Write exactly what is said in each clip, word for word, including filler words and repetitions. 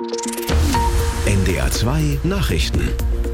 N D R zwei Nachrichten.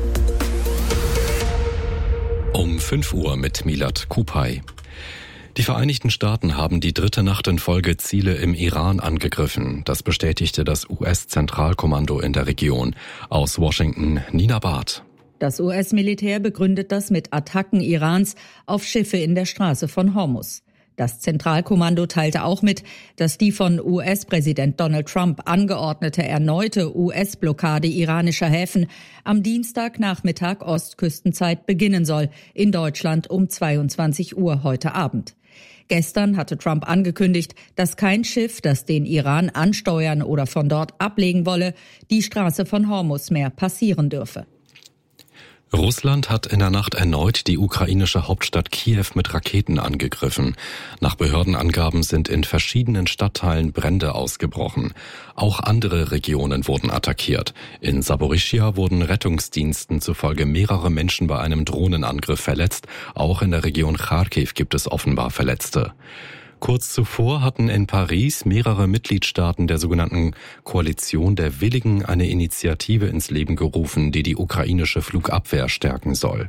Um fünf Uhr mit Milad Kupay. Die Vereinigten Staaten haben die dritte Nacht in Folge Ziele im Iran angegriffen. Das bestätigte das U S-Zentralkommando in der Region. Aus Washington, Nina Barth. Das U S-Militär begründet das mit Attacken Irans auf Schiffe in der Straße von Hormuz. Das Zentralkommando teilte auch mit, dass die von U S-Präsident Donald Trump angeordnete erneute U S-Blockade iranischer Häfen am Dienstagnachmittag Ostküstenzeit beginnen soll, in Deutschland um zweiundzwanzig Uhr heute Abend. Gestern hatte Trump angekündigt, dass kein Schiff, das den Iran ansteuern oder von dort ablegen wolle, die Straße von Hormuz mehr passieren dürfe. Russland hat in der Nacht erneut die ukrainische Hauptstadt Kiew mit Raketen angegriffen. Nach Behördenangaben sind in verschiedenen Stadtteilen Brände ausgebrochen. Auch andere Regionen wurden attackiert. In Saporischschja wurden Rettungsdiensten zufolge mehrere Menschen bei einem Drohnenangriff verletzt. Auch in der Region Charkiw gibt es offenbar Verletzte. Kurz zuvor hatten in Paris mehrere Mitgliedstaaten der sogenannten Koalition der Willigen eine Initiative ins Leben gerufen, die die ukrainische Flugabwehr stärken soll.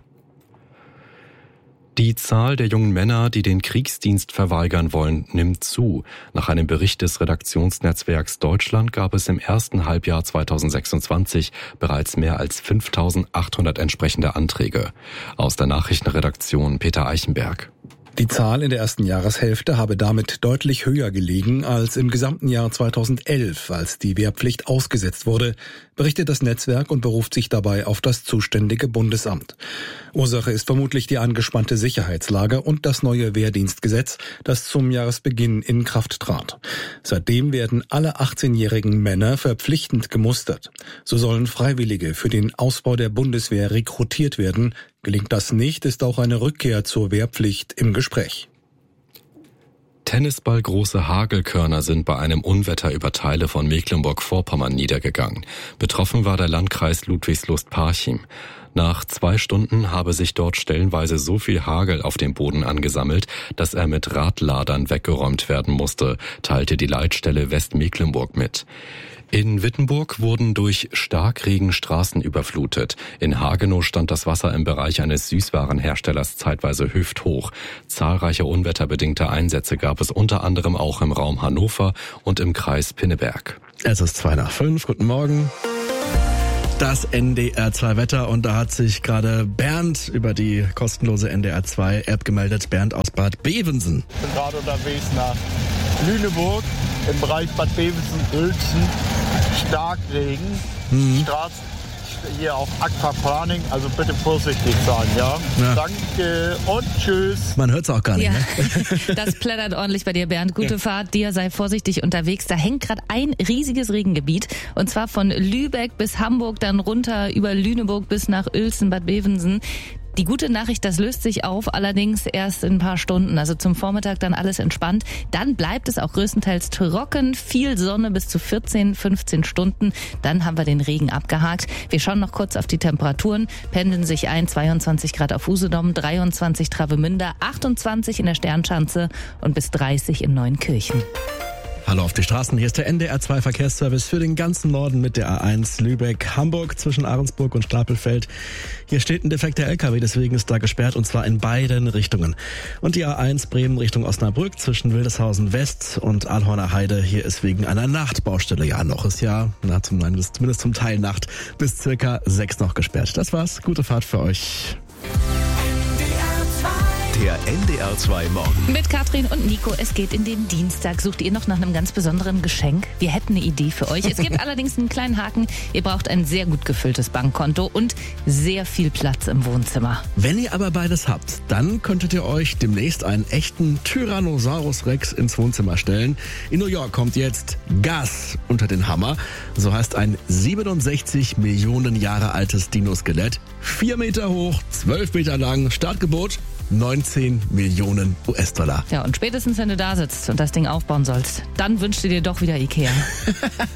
Die Zahl der jungen Männer, die den Kriegsdienst verweigern wollen, nimmt zu. Nach einem Bericht des Redaktionsnetzwerks Deutschland gab es im ersten Halbjahr zweitausendsechsundzwanzig bereits mehr als fünftausendachthundert entsprechende Anträge. Aus der Nachrichtenredaktion Peter Eichenberg. Die Zahl in der ersten Jahreshälfte habe damit deutlich höher gelegen als im gesamten Jahr zweitausendelf, als die Wehrpflicht ausgesetzt wurde, berichtet das Netzwerk und beruft sich dabei auf das zuständige Bundesamt. Ursache ist vermutlich die angespannte Sicherheitslage und das neue Wehrdienstgesetz, das zum Jahresbeginn in Kraft trat. Seitdem werden alle achtzehnjährigen Männer verpflichtend gemustert. So sollen Freiwillige für den Ausbau der Bundeswehr rekrutiert werden. Gelingt das nicht, ist auch eine Rückkehr zur Wehrpflicht im Gespräch. Tennisballgroße Hagelkörner sind bei einem Unwetter über Teile von Mecklenburg-Vorpommern niedergegangen. Betroffen war der Landkreis Ludwigslust-Parchim. Nach zwei Stunden habe sich dort stellenweise so viel Hagel auf dem Boden angesammelt, dass er mit Radladern weggeräumt werden musste, teilte die Leitstelle Westmecklenburg mit. In Wittenburg wurden durch Starkregen Straßen überflutet. In Hagenow stand das Wasser im Bereich eines Süßwarenherstellers zeitweise hüfthoch. Zahlreiche unwetterbedingte Einsätze gab es unter anderem auch im Raum Hannover und im Kreis Pinneberg. Es ist zwei nach fünf. Guten Morgen. Das N D R zwei Wetter, und da hat sich gerade Bernd über die kostenlose N D R zwei App gemeldet. Bernd aus Bad Bevensen. Ich bin gerade unterwegs nach Lüneburg im Bereich Bad Bevensen-Uelzen. Starkregen, mhm. Straßen, hier auch Aquaplaning, also bitte vorsichtig sein, ja? ja. Danke und tschüss. Man hört es auch gar nicht, ja. ne? Das plättert ordentlich bei dir, Bernd. Gute ja. Fahrt, dir sei vorsichtig unterwegs. Da hängt gerade ein riesiges Regengebiet, und zwar von Lübeck bis Hamburg, dann runter über Lüneburg bis nach Uelzen, Bad Bevensen. Die gute Nachricht, das löst sich auf, allerdings erst in ein paar Stunden. Also zum Vormittag dann alles entspannt. Dann bleibt es auch größtenteils trocken, viel Sonne bis zu vierzehn, fünfzehn Stunden. Dann haben wir den Regen abgehakt. Wir schauen noch kurz auf die Temperaturen. Pendeln sich ein, zweiundzwanzig Grad auf Usedom, dreiundzwanzig Travemünde, achtundzwanzig in der Sternschanze und bis dreißig in Neunkirchen. Hallo auf die Straßen, hier ist der N D R zwei Verkehrsservice für den ganzen Norden mit der A eins Lübeck-Hamburg zwischen Ahrensburg und Stapelfeld. Hier steht ein defekter L K W, deswegen ist da gesperrt, und zwar in beiden Richtungen. Und die A eins Bremen Richtung Osnabrück zwischen Wildeshausen West und Alhorner Heide. Hier ist wegen einer Nachtbaustelle, ja noch ist ja, na, zum, nein, zumindest zum Teil Nacht, bis circa sechs noch gesperrt. Das war's, gute Fahrt für euch. Der N D R zwei Morgen. Mit Katrin und Nico, es geht in den Dienstag. Sucht ihr noch nach einem ganz besonderen Geschenk? Wir hätten eine Idee für euch. Es gibt allerdings einen kleinen Haken. Ihr braucht ein sehr gut gefülltes Bankkonto und sehr viel Platz im Wohnzimmer. Wenn ihr aber beides habt, dann könntet ihr euch demnächst einen echten Tyrannosaurus Rex ins Wohnzimmer stellen. In New York kommt jetzt Gas unter den Hammer. So heißt ein siebenundsechzig Millionen Jahre altes Dino-Skelett. Vier Meter hoch, zwölf Meter lang, Startgebot neunzehn Millionen U S-Dollar. Ja, und spätestens, wenn du da sitzt und das Ding aufbauen sollst, dann wünschst du dir doch wieder Ikea.